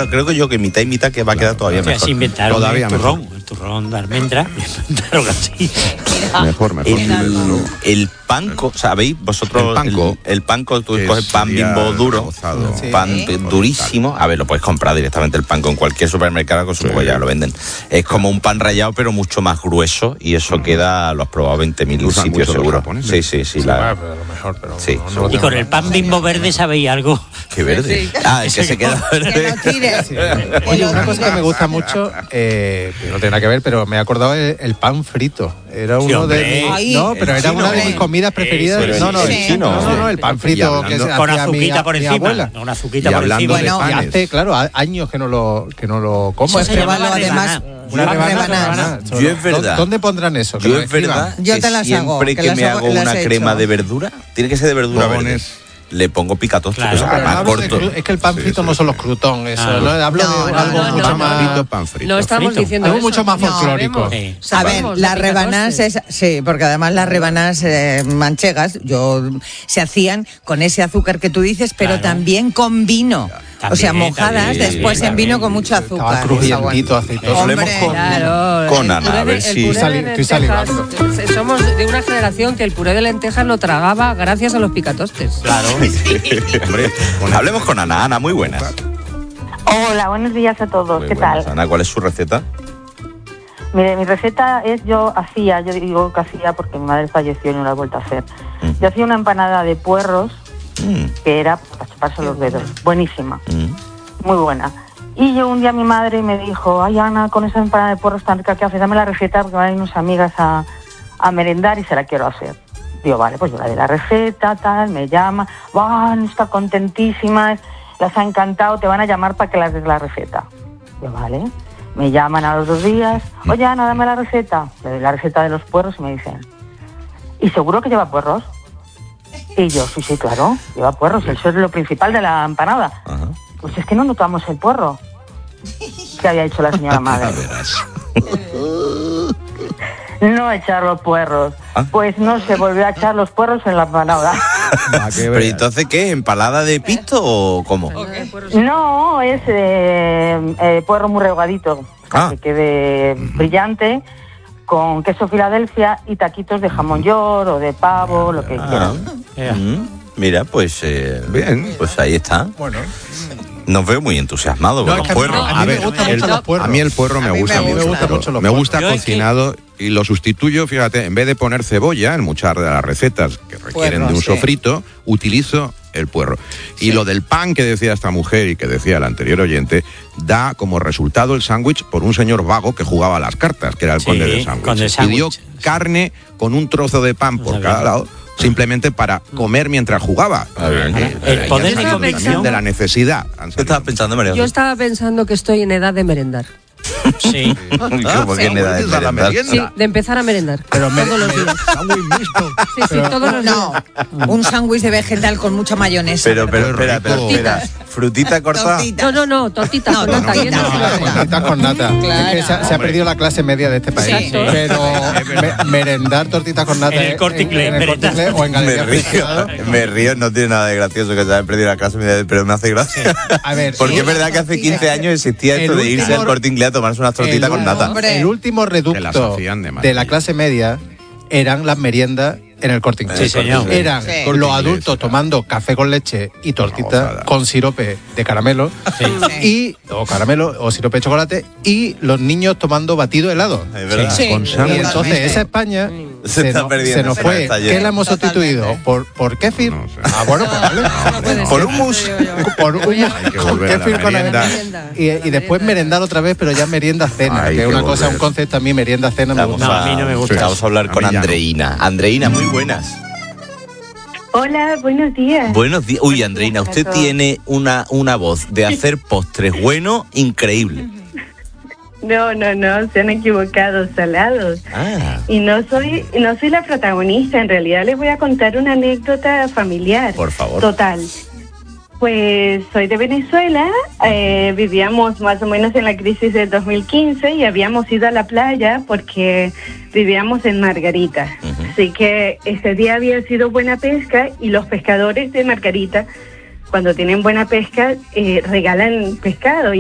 claro, creo que yo que mitad y mitad que va a quedar todavía mejor. Se inventaron Todavía el turrón de almendra, inventaron así. Mejor. El panko, ¿sabéis? Vosotros el panko, tú coges pan Bimbo duro, pan durísimo. A ver, lo puedes comprar directamente el panko en cualquier supermercado, que supongo ya lo venden. Es como un pan rallado, pero mucho más grueso, y eso queda, lo has probado 20.000 sitios seguro. Sí. Pero a lo mejor, pero sí. Y con el pan Bimbo verde, ¿sabéis algo? ¿Qué verde? Sí. El que se queda verde. Que lo tires. Oye, una cosa que me gusta mucho, que no tiene nada que ver, pero me he acordado el pan frito. Era uno de Ay, no, pero era una de mis comidas preferidas. No, el pan frito que se con hacía azuquita por mi encima. abuela. Una azuquita Y por hablando encima. de Y panes. hace, claro, años que no lo como. Pues se llamaba pruébalo, además. Una rebanada. rebanada. Yo es verdad. ¿Dónde pondrán eso? Que Yo lo es verdad escriban. Yo que te las hago, siempre que que las me hago- hago las una he crema hecho. de verdura, tiene que ser de verdura verde. Le pongo picatoste, Claro, o sea, Pero no más hablo de corto. es que el pan frito no son los croutons, eso, Ah. ¿no? Hablo No, de no, algo no, mucho no. más. Pan frito. No estamos frito. diciendo Algo eso. mucho más No, folclórico. Sí. A ver, Sabemos, las de rebanas, picatostes. sí, porque además las rebanas manchegas se hacían con ese azúcar que tú dices, pero Claro. también con vino. O sea, También, mojadas también, después en también. vino con mucho Estaba azúcar. crujientito, aceitoso. Hablemos Hombre, con Ana, a ver El si... puré de Estoy lentejas, salivando. somos de una generación que el puré de lentejas lo tragaba gracias a los picatostes. Claro. Hombre, hablemos con Ana. Ana, muy buenas. Hola, buenos días a todos. Muy ¿Qué buenas. tal? Ana, ¿cuál es su receta? Mire, mi receta es yo digo que hacía porque mi madre falleció y no la he vuelto a hacer. Yo hacía una empanada de puerros que era para chuparse los dedos. Buenísima, muy buena. Y yo un día mi madre me dijo, ay Ana, con esa empanada de puerros tan rica que haces, dame la receta porque van a ir unas amigas a merendar y se la quiero hacer. Digo, vale, pues yo le doy la receta, tal, me llama, van, está contentísima, las ha encantado, te van a llamar para que les des la receta. Digo, vale. Me llaman a los 2 días, oye Ana, dame la receta. Le doy la receta de los puerros y me dicen, ¿y seguro que lleva puerros? Y yo, sí, claro, lleva puerros, eso es lo principal de la empanada. Ajá. Pues es que no notamos el puerro que había hecho la señora madre. No echar los puerros. Pues no se volvió a echar los puerros en la empanada. Pero entonces, ¿qué? ¿Empalada de pisto o cómo? No, es puerro muy rehogadito, que quede brillante, con queso Filadelfia y taquitos de jamón york o de pavo, lo que quieran. Mira, pues bien, pues ahí está. Bueno. Nos veo muy entusiasmados con los puerros. A ver, A mí el puerro me gusta mucho. Me gusta cocinado y lo sustituyo, fíjate, en vez de poner cebolla en muchas de las recetas que requieren de un sofrito, utilizo el puerro. Y lo del pan que decía esta mujer y que decía el anterior oyente, da como resultado el sándwich por un señor vago que jugaba a las cartas, que era el conde del sándwich. Y dio carne con un trozo de pan por cada lado, simplemente para comer mientras jugaba. El poder de convicción de la necesidad. ¿Qué estabas pensando, María? Yo estaba pensando que estoy en edad de merendar. Sí. ¿Cómo que en edad de merendar? Sí, de empezar a merendar. Pero todos los días. Sí, todos los días. No, un sándwich de vegetal con mucha mayonesa. Pero espera. ¿Frutita cortada? No, tortitas con nata. Tortitas con nata. Claro. Es que se ha perdido la clase media de este país. Sí. Pero merendar tortitas con nata En el Corte Inglés, en el Corte Inglés o en Galería Preciado. Me río, no tiene nada de gracioso que se haya perdido la clase, pero me hace gracia. A ver, porque es verdad que hace 15 años existía esto de irse al Corte Inglés a tomarse unas tortitas con nata. El último Que las reducto hacían de de la clase media eran las meriendas en el Corte Inglés. Sí, señor. Eran Sí. los adultos tomando café con leche y tortita con sirope de caramelo o caramelo o sirope de chocolate, y los niños tomando batido helado. Es verdad. Sí. Con sándwich. Y entonces esa España Se está perdiendo, se nos se fue. está ¿Qué yendo. la hemos sustituido? ¿Por kéfir? No sé. Ah, bueno, pues vale. Por hummus. Por hummus Hay que con volver a la kéfir con merienda. y después merendar otra vez, pero ya merienda cena, Hay que es que una cosa, volver. un concepto a mí, merienda cena me Vamos gusta. a mí no me gusta. Vamos a hablar A con mí ya no. Andreina. Andreina, muy buenas. Hola, buenos días. Buenos días. Uy, Andreina, usted tiene una voz de hacer postres bueno, increíble. No, se han equivocado, salados. Ah, Y no soy la protagonista, en realidad les voy a contar una anécdota familiar. por favor. Total. Pues soy de Venezuela, vivíamos más o menos en la crisis del 2015 y habíamos ido a la playa porque vivíamos en Margarita. Así que ese día había sido buena pesca y los pescadores de Margarita, cuando tienen buena pesca, regalan pescado.